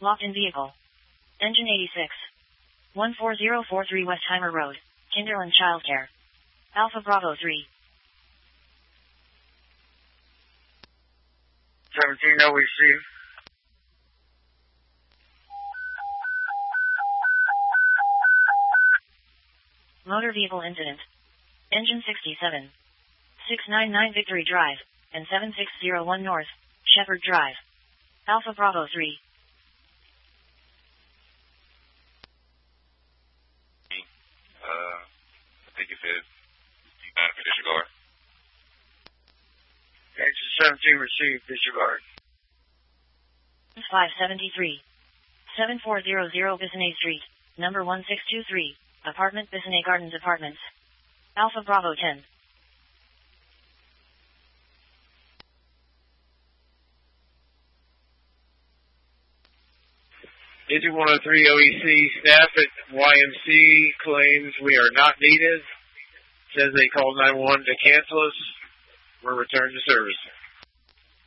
Locked in vehicle. Engine 86. 14043 Westheimer Road, Kinderland Childcare. Alpha Bravo 3. 17, no receive. Motor vehicle incident. Engine 67. 699 Victory Drive, and 7601 North, Shepherd Drive. Alpha Bravo 3. I think it said disregard. Engine 17 received, disregard. 573. 7400 Bissonnais Street, number 1623, apartment Bissonnais Gardens Apartments. Alpha Bravo 10. Engine 103 OEC staff at YMC claims we are not needed. Says they called 911 to cancel us. We're returned to service.